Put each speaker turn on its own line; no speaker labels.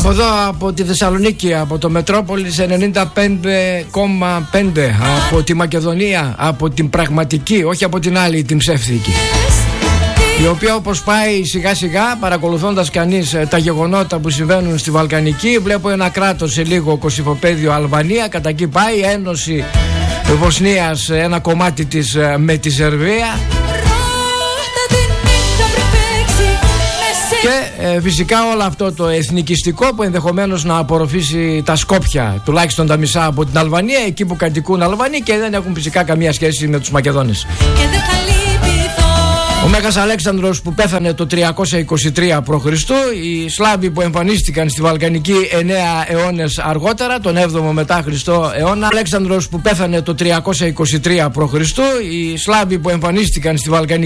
Από εδώ, από τη Θεσσαλονίκη, από το Μετρόπολης 95,5, από τη Μακεδονία, από την πραγματική, όχι από την άλλη, την ψεύτικη, η οποία όπως πάει σιγά σιγά, παρακολουθώντας κανείς τα γεγονότα που συμβαίνουν στη Βαλκανική, βλέπω ένα κράτος σε λίγο, Κωσυφοπαίδιο, Αλβανία, κατά εκεί πάει, ένωση Βοσνίας, ένα κομμάτι της με τη Σερβία. Και φυσικά όλο αυτό το εθνικιστικό που ενδεχομένως να απορροφήσει τα Σκόπια, τουλάχιστον τα μισά από την Αλβανία, εκεί που κατοικούν Αλβανοί και δεν έχουν φυσικά καμία σχέση με τους Μακεδόνες. Ο Μέγας Αλέξανδρος που πέθανε το 323 π.Χ., οι Σλάβοι που εμφανίστηκαν στη Βαλκανική 9 αιώνες αργότερα, τον 7ο μετά Χριστό αιώνα. Αλέξανδρος που πέθανε το 323 π.Χ., οι Σλάβοι που εμφανίστηκαν στη Βαλκανική